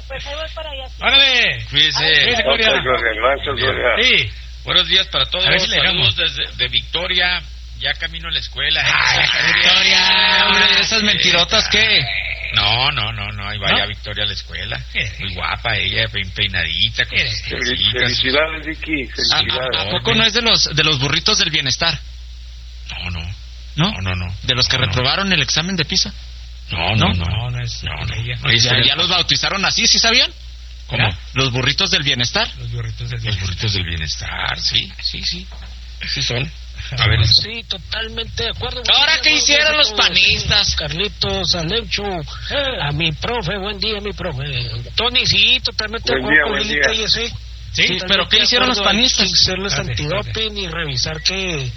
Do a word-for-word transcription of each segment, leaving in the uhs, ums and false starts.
Pues ahí voy para allá. Sí. ¡Órale! Cuídese. Cuídese, Gloria. Gracias, Gloria. Sí. Buenos días para todos. A ver si le Saludos llegamos. desde de Victoria. Ya camino a la escuela. Ay, Victoria, hombre, esas mentirotas, ¿qué? No, no, no, no. Ahí vaya ¿No? Victoria a la escuela. ¿Qué? Muy guapa ella, bien peinadita. Con sus Fel- trencitas. Felicidades, Vicky. ¿A, Felicidades. a- a poco no es de los de los burritos del bienestar? No, no. ¿No? No, no, no. ¿De los que No, no. reprobaron el examen de PISA? No, no, no. No, no es No, no. ella. No, es ya, el- ya los bautizaron así, ¿sí sabían? ¿Cómo? ¿Verdad? Los burritos del bienestar. Los burritos del Los burritos del bienestar, sí, sí, sí. Sí son. A ver, Sí, totalmente de acuerdo. ¿Ahora qué hicieron los panistas? Carlitos, a Leucho, a mi profe, buen día, mi profe. Tony, sí, totalmente de Buen día, acuerdo con buen Lilita día. y ese. Sí, Totalmente pero ¿qué de hicieron los acuerdo, hay panistas? que hacerles Espérate, antidoping y revisar que,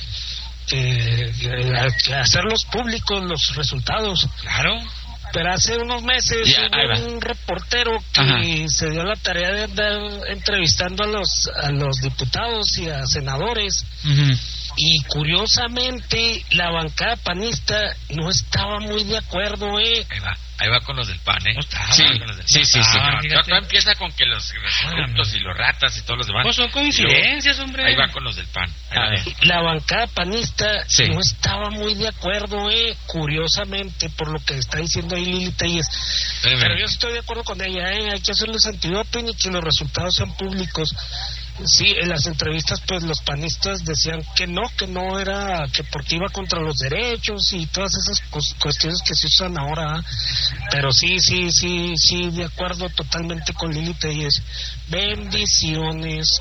que, que- que hacerlos públicos los resultados. Claro. Pero hace unos meses Ya, ahí va. hubo un reportero que Ajá. se dio la tarea de andar entrevistando a los a los diputados y a senadores. Ujú. Y curiosamente la bancada panista no estaba muy de acuerdo, eh. ahí va. Ahí va con los del pan, ¿eh? No estaba. Sí, con los del Sí, pan. sí, sí. Ah, Ah, no, fíjate. no, empieza con que los, los corruptos y los ratas y todos los demás. Pues son coincidencias, hombre. Ahí va con los del pan. Ahí A va. ver. La bancada panista Sí. no estaba muy de acuerdo, eh. Curiosamente, por lo que está diciendo ahí Lili Telles. Espérame. Pero yo estoy de acuerdo con ella, eh. Hay que hacerles antidoping y que los resultados sean públicos. Sí, en las entrevistas pues los panistas decían que no, que no era, que porque iba contra los derechos y todas esas cos- cuestiones que se usan ahora, ¿eh? Pero sí, sí, sí, sí, de acuerdo totalmente con Lili Telles. Bendiciones.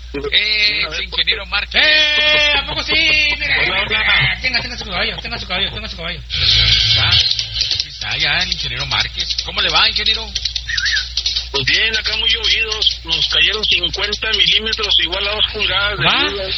Eh, ese ingeniero Márquez. ¡Eh! ¿A poco sí? Mira, Hola, hola. tenga, tenga su caballo, tenga su caballo, tenga su caballo. Está, aquí está ya el ingeniero Márquez. ¿Cómo le va, ingeniero? Pues bien, acá muy llovidos, nos cayeron cincuenta milímetros, igual a dos pulgadas de ¿Va? lluvia.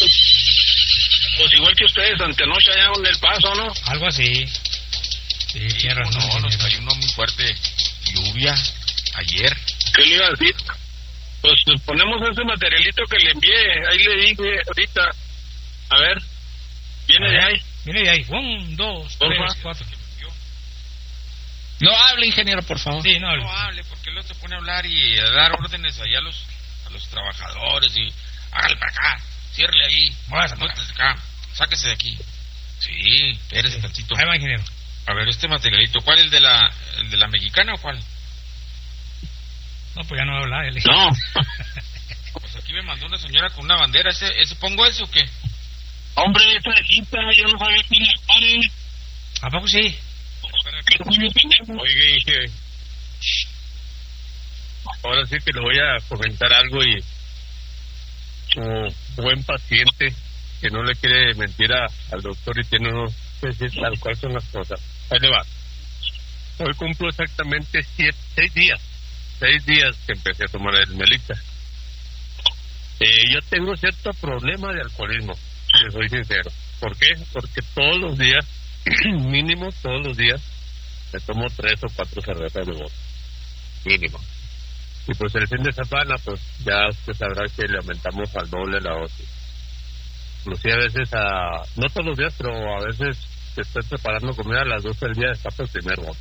Pues igual que ustedes, antenoche allá en El Paso, ¿no? Algo así. Sí, Sí, tiene cómo razón. no, nos ingeniero. cayó una muy fuerte lluvia ayer. ¿Qué le iba a decir? Pues ponemos ese materialito que le envié, ahí le dije ahorita, a ver, viene A de ver, ahí. Viene de ahí. Un, dos, Porfa. tres, cuatro. No hable, ingeniero, por favor. Sí, no hable. No hable, porque luego se pone a hablar y a dar órdenes allá a los, a los trabajadores y hágale para acá, ciérrele ahí, Muévase para muévase acá, sáquese de aquí. Sí, espérese tantito. Ahí va, ingeniero. A ver, este materialito, ¿cuál es el de la, el de la mexicana o cuál? No, pues ya no va a hablar. Él. No, Pues aquí me mandó una señora con una bandera, ¿ese, ese pongo eso o qué? hombre, esa cita, yo no sabía quién le pare. ¿A poco sí? ¿Qué coño tenemos? Oiga, dije, ahora sí que le voy a comentar algo y como buen paciente que no le quiere mentir a, al doctor y tiene uno que decir tal cual son las cosas. Ahí le va. Hoy cumplo exactamente siete, seis días, seis días que empecé a tomar el Melixa. Eh, yo tengo cierto problema de alcoholismo, le soy sincero. ¿Por qué? Porque todos los días, mínimo todos los días, me tomo tres o cuatro cervezas de vodka, mínimo. Y pues el fin de semana, pues ya usted sabrá que le aumentamos al doble la dosis. Inclusive a veces, a, no todos los días, pero a veces que estoy preparando comida a las doce del día, destapo el primer bote.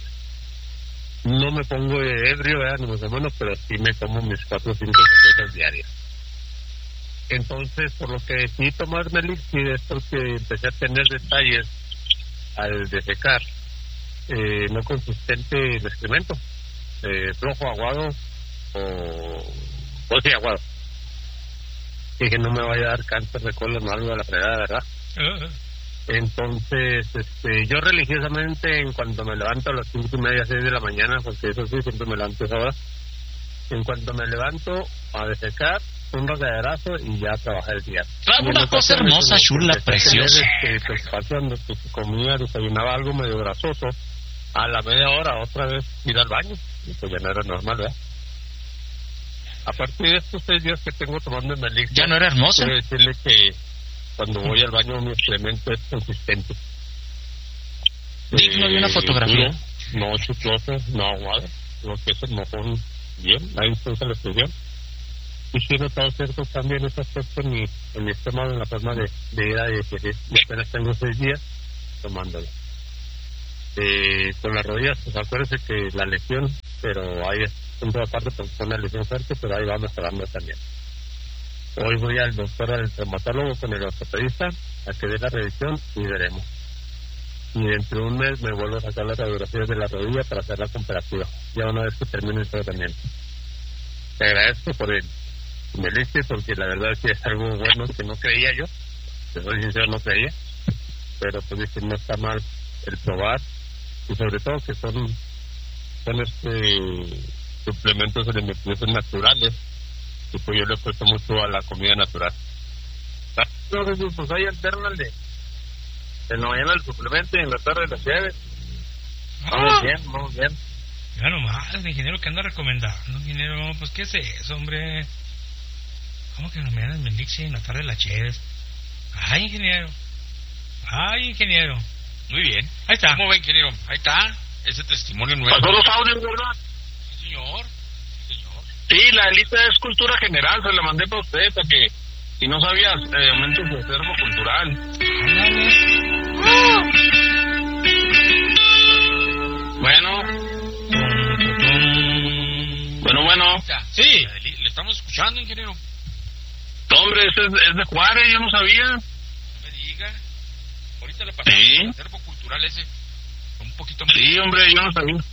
No me pongo ebrio, ¿verdad? Ni mucho menos, pero sí me tomo mis cuatro o cinco cervezas diarias. Entonces, por lo que decidí tomarme el Elixir es porque empecé a tener detalles al defecar. Eh, no consistente el excremento, eh, flojo, aguado o, o sí, aguado. Y que no me vaya a dar cáncer de colon o algo de la fregada, ¿verdad? Uh, uh. Entonces, este, yo religiosamente, en cuanto me levanto a las cinco y media, seis de la mañana, porque eso sí, siempre me levanto a esa hora, en cuanto me levanto a defecar, un regaderazo y ya a trabajar el día. Claro, una cosa hermosa, chula, preciosa. Este, pues, cuando pues, comía, desayunaba algo medio grasoso, a la media hora otra vez ir al baño, y pues ya no era normal, ¿verdad? A partir de estos seis días que tengo tomando el Elixir, Ya no era hermosa. quiero decirle que cuando voy al baño mi excremento es consistente. Digno de una fotografía. Duro, no chicloso, no aguado, lo que es el mojón bien, ahí se usa la expresión. Y sí he notado ciertos cambios en ese aspecto en mi, en mi estómago, en la forma de, de ir a digerir. Y apenas tengo seis días tomándolo. Eh, con las rodillas, pues acuérdense que la lesión, pero ahí punto de aparte porque fue una lesión fuerte, pero ahí va mejorando también. Hoy voy al doctor, al traumatólogo con el ortopedista a que dé la revisión y veremos. Y dentro de un mes me vuelvo a sacar las radiografías de la rodilla para hacer la comparativa, ya una vez que termine el tratamiento. Te agradezco por el Melixir, porque la verdad es que es algo bueno que no creía yo, te soy sincero, no creía, pero pues dije, no está mal el probar, y sobre todo que son son este suplementos alimenticios naturales, y pues yo le he puesto mucho a la comida natural. Entonces, pues ahí alternale. En la mañana el suplemento y en la tarde las llaves. Vamos Ah. bien, vamos bien. Ya nomás, el ingeniero que anda recomendando, ingeniero, pues ¿qué es eso, hombre? ¿Cómo que en la mañana el Melixir y en la tarde la Cheves? Ay, ingeniero. Ay, ingeniero. Muy bien. Ahí está. ¿Cómo va, ingeniero? Ahí está. Ese testimonio nuevo. Pasó los audios, ¿verdad? Sí, señor. Sí, señor. Sí, la lista es cultura general, se la mandé para usted, para que si no sabías, eh, aumente su acervo cultural. Bueno, bueno, bueno. Sí. Le estamos escuchando, ingeniero. Hombre, ese es, es de Juárez, yo no sabía. No me diga. Ahorita le pasamos Sí. el acervo cultural ese. Un poquito más. Sí, hombre, yo no sabía.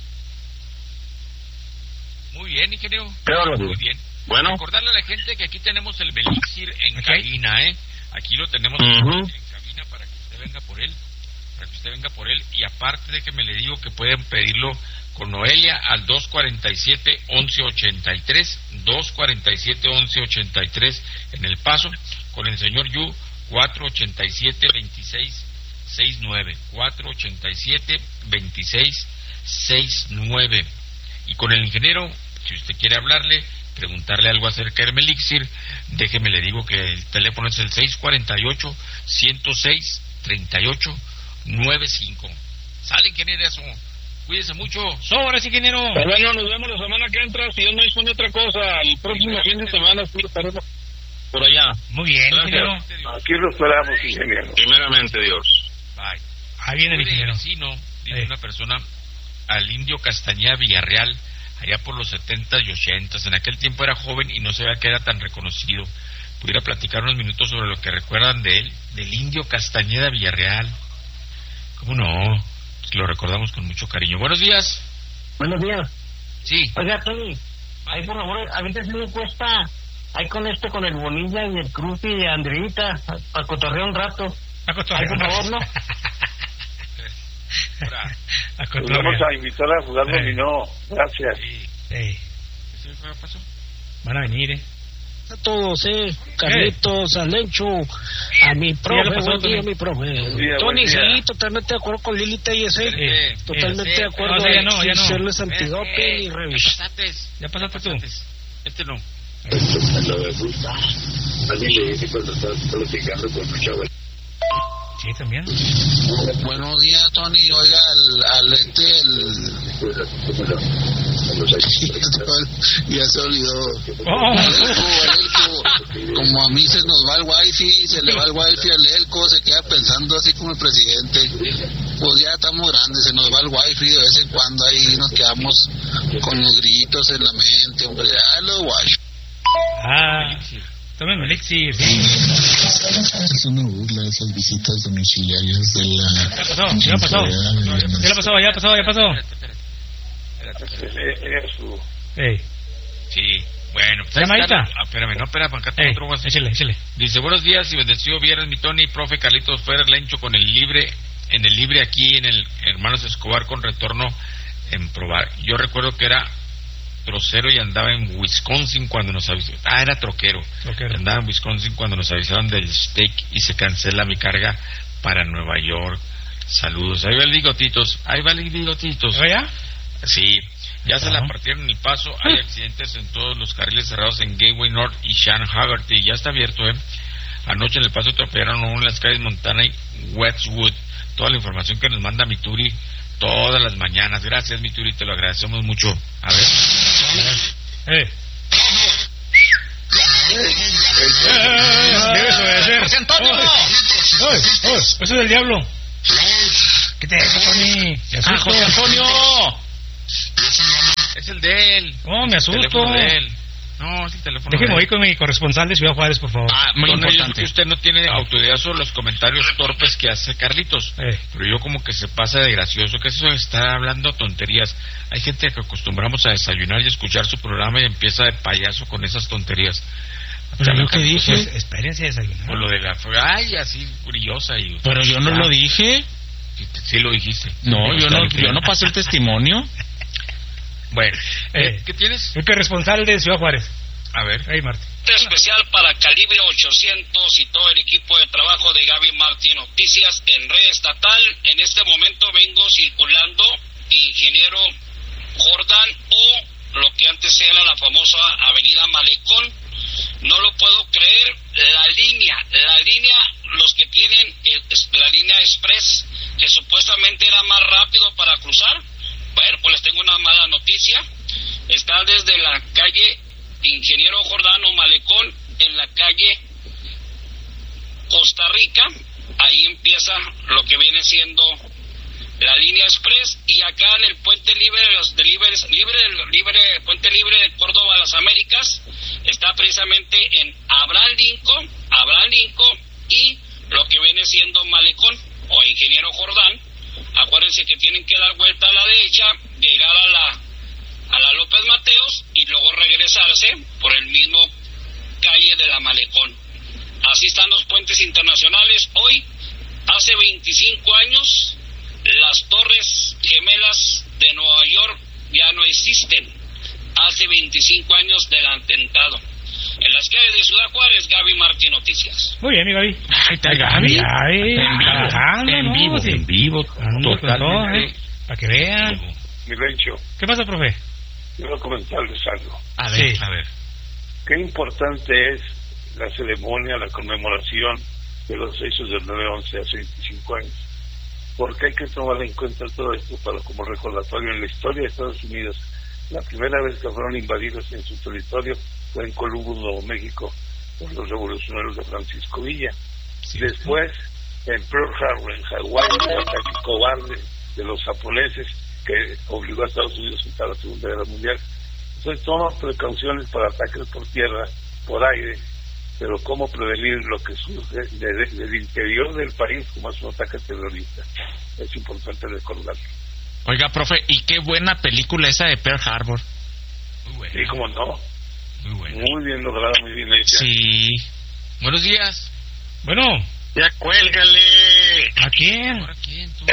Muy bien, ingeniero. ¿Qué hora, Muy bien. Bueno. Recordarle a la gente que aquí tenemos el Melixir en Ok. cabina, ¿eh? Aquí lo tenemos Ujú. en cabina para que usted venga por él. Para que usted venga por él. Y aparte de que me le digo que pueden pedirlo con Noelia al dos cuarenta y siete, once ochenta y tres. dos cuarenta y siete, once ochenta y tres en El Paso. Con el señor Yu, cuatro ochenta y siete, veintiséis sesenta y nueve. cuatro ochenta y siete, veintiséis sesenta y nueve. Y con el ingeniero, si usted quiere hablarle, preguntarle algo acerca del Melixir, déjeme le digo que el teléfono es el seis cuarenta y ocho, ciento seis, treinta y ocho, noventa y cinco. Sale, ingeniero, eso. Cuídese mucho. Sobres, ingeniero. Bueno, nos vemos la semana que entra. Si Dios no dispone otra cosa, el próximo fin de semana sí estaremos por allá. Muy bien, Gracias. ingeniero. Aquí lo esperamos, ingeniero. Primeramente, Dios. Bye. Ahí viene el Fue de ingeniero. vecino, dice Eh. una persona, al indio Castañeda Villarreal, allá por los setentas y ochentas. En aquel tiempo era joven y no sabía que era tan reconocido. Pudiera platicar unos minutos sobre lo que recuerdan de él, del indio Castañeda Villarreal. ¿Cómo no? Lo recordamos con mucho cariño. Buenos días. Buenos días. Sí. Oiga, Tony, ahí por favor, ahorita sí me cuesta, ahí con este, con el Bonilla y el Cruz y de Andreita, a, a cotorrear un rato. A cotorrear. Ay, por favor, ¿no? Ahora, A Pues cotorrear. vamos a invitar a jugar Eh. dominó. Gracias. sí. Ey, ¿Ese fue el paso? van a venir, eh. A todos, eh, Carlitos, a Lencho, a mi ya profe, lo pasó, buen día, Tony. mi profe. Buen día, Tony, buen día. sí, totalmente de acuerdo con Lilita y ese. Eh, Totalmente eh, de acuerdo. no, ya no, ya en no. hacerles Eh, antidoping eh, y ya revisar. pasaste. Ya pasaste tú. Este no. Alguien le dice cuando estás platicando con tu chavo. Sí, también. Buenos días, Tony. Oiga, al, al este, el... ya se olvidó. Oh. Al Elco, al Elco. Como a mí se nos va el wifi, se le va el wifi al Elco, se queda pensando así como el presidente. Pues ya estamos grandes, se nos va el wifi de vez en cuando, ahí nos quedamos con los gritos en la mente, hombre. Ah, lo guacho. Ah, tomen Melixir, sí. Es una burla esas visitas domiciliarias de la... Ya pasó, ya pasó. Ya lo pasó, ya pasó, ya pasó. Espérate, espérate, espérate. Era su... Ey, Sí, bueno. pues, ¿Llamadita? Ah, espérame, no, espera, acá ey, otro WhatsApp. échale, échale. Dice, buenos días y bendecido viernes, mi Tony, profe Carlitos Fuera Lencho con el libre, en el libre aquí en el Hermanos Escobar con retorno en probar. Yo recuerdo que era trocero y andaba en Wisconsin cuando nos avisaron. Ah, era troquero. Troquero. Andaba en Wisconsin cuando nos avisaron del steak y se cancela mi carga para Nueva York. Saludos. Ahí va el bigotitos. Ahí va el bigotitos. ¿Vaya? Sí. Ya se Ajá. la partieron en el paso. Hay accidentes en todos los carriles cerrados en Gateway North y Shan Haggerty. Ya está abierto, ¿eh? Anoche en el paso atropellaron a uno en las calles Montana y Westwood. Toda la información que nos manda Mituri todas las mañanas. Gracias, Mituri, te lo agradecemos mucho. A ver. Eh. Debe obedecer. ¡José Antonio! Oh, oh, oh, eso es del diablo. ¿Qué te hace, Tony? ¿Qué ¡Ah, José Antonio! Es el de él. Oh, me Es el asusto. teléfono de él. No, es el teléfono Déjeme de él. ir con mi corresponsal de Ciudad Juárez, por favor. Ah, muy Don Elio, importante. es que usted no tiene autoridad sobre los comentarios torpes que hace Carlitos. Eh. Pero yo como que se pasa de gracioso, que eso está hablando tonterías. Hay gente que acostumbramos a desayunar y escuchar su programa y empieza de payaso con esas tonterías. Pero yo qué dije. Pues, espérense a desayunar. O lo de la... Ay, así brillosa y... Pero yo no Ya. lo dije. Sí, sí lo dijiste. No, yo no, yo no pasé el testimonio. Bueno, Eh. ¿qué, qué tienes? El corresponsal de Ciudad Juárez. A ver. Hey, Martín. Especial para Calibre ochocientos y todo el equipo de trabajo de Gaby Martín Noticias en red estatal. En este momento vengo circulando ingeniero Jordan o lo que antes era la famosa avenida Malecón. No lo puedo creer, la línea, la línea, los que tienen el, la línea express, que supuestamente era más rápido para cruzar. Bueno, pues les tengo una mala noticia. Está desde la calle Ingeniero Jordano Malecón en la calle Costa Rica. Ahí empieza lo que viene siendo la línea express, y acá en el puente libre de los de libres, libre, libre, puente libre de Córdoba a las Américas, está precisamente en Abraham Lincoln, Abraham Lincoln y lo que viene siendo Malecón o Ingeniero Jordán. Acuérdense que tienen que dar vuelta a la derecha, llegar a la a la López Mateos y luego regresarse por el mismo calle de la Malecón. Así están los puentes internacionales. Hoy, hace veinticinco años, las torres gemelas de Nueva York ya no existen. Hace veinticinco años del atentado. En las calles de Ciudad Juárez, Gaby Martín Noticias. Muy bien, mi Gaby. Ahí está Gaby. Gaby. En vivo, Trabajando, en ¿no? vivo, Sí. en vivo, Ando con todo, totalmente. ¿eh? Para que vean. Mi Bencho, ¿Qué pasa, profe? quiero comentarles algo. A ver, Sí. a ver. Qué importante es la ceremonia, la conmemoración de los hechos del nueve once hace veinticinco años. Porque hay que tomar en cuenta todo esto para como recordatorio en la historia de Estados Unidos. La primera vez que fueron invadidos en su territorio fue en Columbus, Nuevo México, por los revolucionarios de Francisco Villa. Sí. Después, en Pearl Harbor, en Hawái, el ataque cobarde de los japoneses que obligó a Estados Unidos a entrar a la Segunda Guerra Mundial. Entonces toma precauciones para ataques por tierra, por aire, pero cómo prevenir lo que surge de, de, del interior del país como es un ataque terrorista. Es importante recordarlo. Oiga, profe, y qué buena película esa de Pearl Harbor. Muy bueno. Sí, cómo no. Muy bueno. Muy bien lograda, muy bien hecha. Sí. Buenos días. Bueno, Ya cuélgale. ¿a quién? ¿Ahora quién, tú?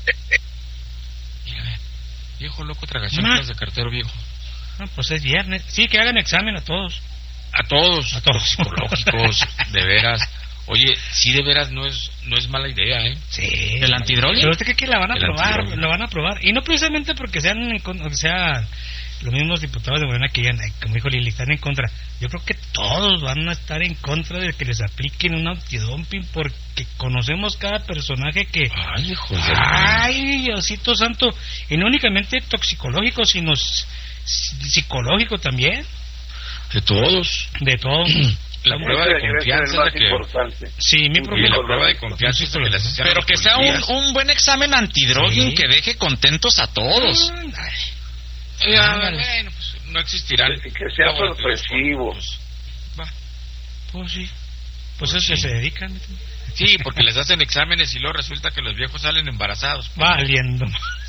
Mira, viejo loco tragachón Ma. de cartero viejo. Ah, pues es viernes. Sí, que hagan examen a todos. A todos. A todos. Psicológicos, de veras. Oye, sí, de veras no es no es mala idea, ¿eh? Sí. ¿El antidroga? Pero usted cree que la van a El probar, antidroga. lo van a probar. Y no precisamente porque sean, en con- o sea, los mismos diputados de Morena que digan, ay, como dijo Lili, están en contra. Yo creo que todos van a estar en contra de que les apliquen un antidumping porque conocemos cada personaje que... Ay, hijo de... Ay, Diosito santo. Y no únicamente toxicológico, sino s- psicológico también. De todos. De todo. La Ese prueba de debe ser confianza el es la más que... importante. Sí, mi Y la problema. prueba de confianza es la que les hacen a Pero los que sea un, policías. un buen examen antidroguing Sí. que deje contentos a todos. Ay, Eh, ah, Ándale. bueno, pues no existirán. Que, que sea sorpresivo. Va. Pues sí. Pues Pues eso sí. se dedican. Sí, porque les hacen exámenes y luego resulta que los viejos salen embarazados. Valiendo.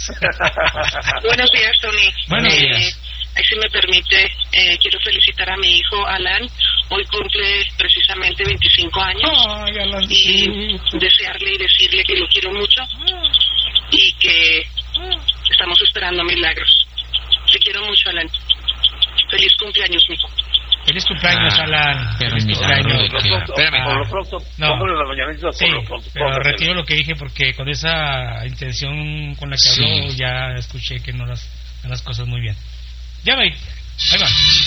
Buenos días, Tony. Buenos Eh, días. ahí si me permite, eh, quiero felicitar a mi hijo Alan. Hoy cumple precisamente veinticinco años. Ay, Y Alancito. desearle y decirle que lo quiero mucho y que estamos esperando milagros. Te quiero mucho, Alan. Feliz cumpleaños, mijo. Feliz cumpleaños, Ah, Alan. pero Feliz milagro cumpleaños. de Por lo qué. pronto, Espérame. por lo pronto, No. póngale la mañanita Sí, por lo pronto. pero póngasela. retiro lo que dije porque con esa intención con la que Sí. habló ya escuché que no las, no las cosas muy bien. Ya va, ahí va.